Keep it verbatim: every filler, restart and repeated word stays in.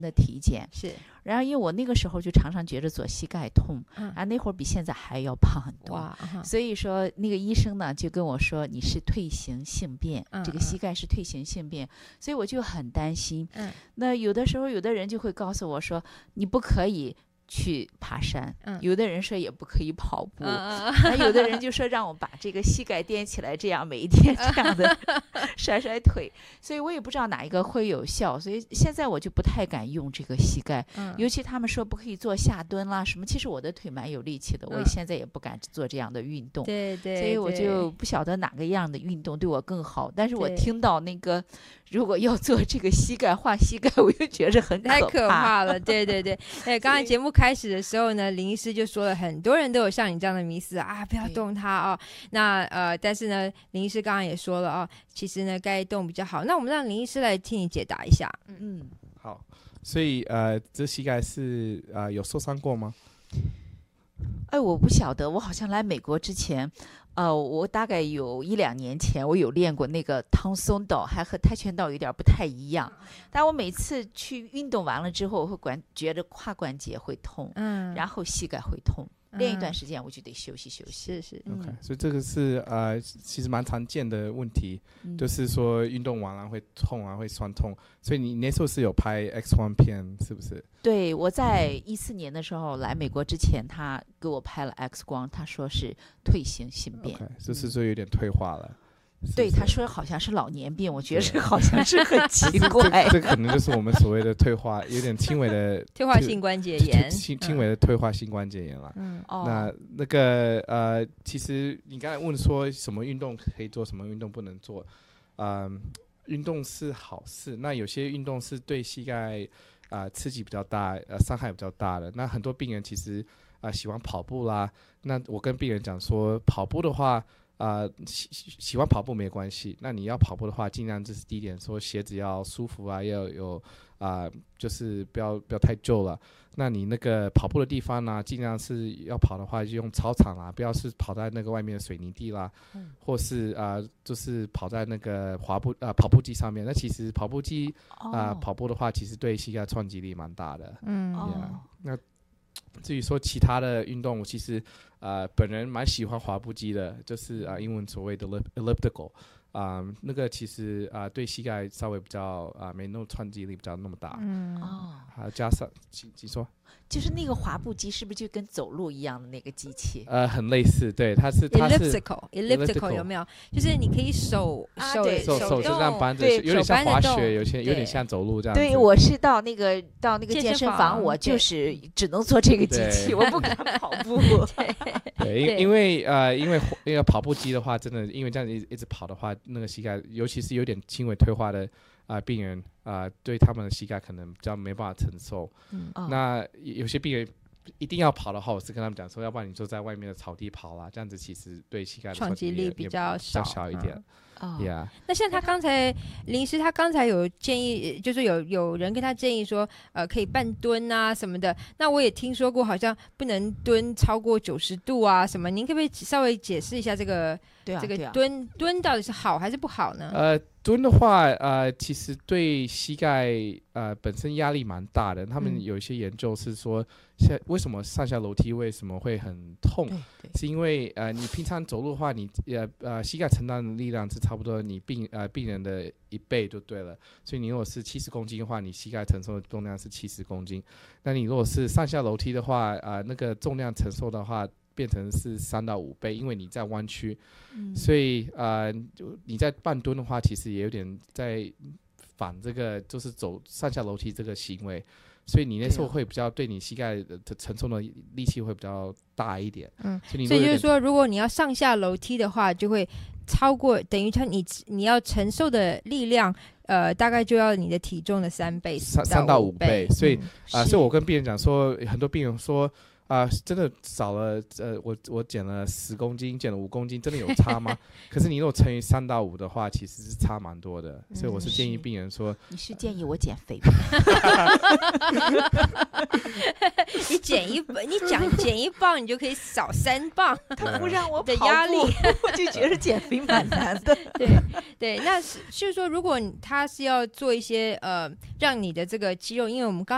的体检， 是， 然后因为我那个时候就常常觉得左膝盖痛， 嗯、 啊，那会儿比现在还要胖很多， 哇，嗯、 所以说那个医生呢就跟我说你是退行性变， 嗯、 这个膝盖是退行性变，所以我就很担心。 嗯， 那有的时候有的人就会告诉我说你不可以去爬山， 嗯、 有的人说也不可以跑步， 嗯、 那有的人就说让我把这个膝盖垫起来，这样每一天这样的甩甩腿，所以我也不知道哪一个会有效，所以现在我就不太敢用这个膝盖， 嗯、 尤其他们说不可以做下蹲啦什么，其实我的腿蛮有力气的， 嗯、 我现在也不敢做这样的运动， 对对， 所以我就不晓得哪个样的运动对我更好，但是我听到那个如果要做这个膝盖换膝盖，我就觉得很可怕， 太可怕了，对对对。哎，刚才节目开始的时候呢，林医师就说了，很多人都有像你这样的迷思啊，不要动它啊、哦。那呃，但是呢，林医师刚刚也说了啊、哦，其实呢，该动比较好。那我们让林医师来替你解答一下。 嗯， 好。所以呃，这膝盖是呃有受伤过吗？ 哎，我不晓得，我好像来美国之前。呃，我大概有一两年前，我有练过那个螳松道，还和跆拳道有点不太一样。但我每次去运动完了之后，我会感觉得胯关节会痛， 嗯， 然后膝盖会痛，嗯、练一段时间我就得休息休息。 是是 ，OK，、嗯、所以这个是呃，其实蛮常见的问题，嗯、就是说运动完了会痛啊，会酸痛。所以你那时候是有拍 X 光片，是不是？ 对，我在一四年的时候来美国之前，他给我拍了 X 光，他说是退行性变， okay, 就是说有点退化了。是是对，他说好像是老年病，我觉得好像是很奇怪。 这, 这可能就是我们所谓的退化，有点轻微的退化性关节炎， 轻轻微的退化性关节炎了。 嗯， 那那个呃，其实你刚才问说什么运动可以做，什么运动不能做，嗯、呃，运动是好事。那有些运动是对膝盖啊、呃、刺激比较大，呃，伤害比较大的。那很多病人其实啊、呃、喜欢跑步啦。那我跟病人讲说，跑步的话。啊、呃，喜喜欢跑步没关系。那你要跑步的话，尽量这是第一点，说鞋子要舒服啊，要有啊、呃，就是不要不要太旧了。那你那个跑步的地方呢，尽量是要跑的话，就用操场啦，不要是跑在那个外面的水泥地啦，嗯、或是啊、呃，就是跑在那个滑步啊、呃、跑步机上面。那其实跑步机啊、呃哦、跑步的话，其实对膝盖冲击力蛮大的。 嗯， yeah, 哦，那。至于说其他的运动，我其实呃本人蛮喜欢滑步机的，就是啊、呃、英文所谓的 elliptical， 啊、呃、那个其实啊、呃、对膝盖稍微比较啊、呃、没那么冲击力比较那么大。 嗯哦， 还、啊、加上请请说。 就是那个滑步机是不是就跟走路一样的那个机器？ 呃，很类似，对，它是它是 elliptical elliptical 有没有？就是你可以手啊手手手就这样搬着， 对， 有点像滑雪，有些有点像走路这样子。 对，我是到那个到那个健身房，我就是只能做这个机器，我不敢跑步。 对，因因为呃，因为那个跑步机的话，真的因为这样一一直跑的话，那个膝盖，尤其是有点轻微退化的。啊、呃，病人啊、呃，对他们的膝盖可能比较没办法承受。 嗯， 那有些病人一定要跑的话，我是跟他们讲说，要不然你就在外面的草地跑啦，这样子其实对膝盖的冲击力比较少， 小一点。 嗯哦 yeah. 那像他刚才林医师，他刚才有建议，就是有有人跟他建议说，呃，可以半蹲啊什么的。那我也听说过，好像不能蹲超过九十度啊什么。您可不可以稍微解释一下这个？ 对啊， 这个蹲、啊、蹲到底是好还是不好呢？ 呃，蹲的话，呃，其实对膝盖呃本身压力蛮大的。他们有一些研究是说，像为什么上下楼梯为什么会很痛，是因为呃你平常走路的话，你呃呃膝盖承担的力量是差不多你病呃病人的一倍就对了。所以你如果是七十公斤的话，你膝盖承受的重量是七十公斤。那你如果是上下楼梯的话，呃那个重量承受的话。变成是三到五倍，因为你在弯曲、嗯，所以呃，你在半蹲的话，其实也有点在反这个，就是走上下楼梯这个行为，所以你那时候会比较对你膝盖的承受的力气会比较大一点。 嗯，所以, 所以就是说，如果你要上下楼梯的话，就会超过等于它你你要承受的力量。呃，大概就要你的体重的三倍， 三三到五倍，所以啊、 嗯呃， 所以我跟病人讲说，很多病人说啊、呃，真的少了，呃，我我减了十公斤，减了五公斤，真的有差吗？可是你如果乘以三到五的话，其实是差蛮多的，所以我是建议病人说， 嗯、你是建议我减肥吗？ 你减一你讲减一磅，你就可以少三磅， 他不让我的压力， 我就觉得减肥蛮难的。 对对，那是就是说，如果他是要做一些呃，让你的这个肌肉，因为我们刚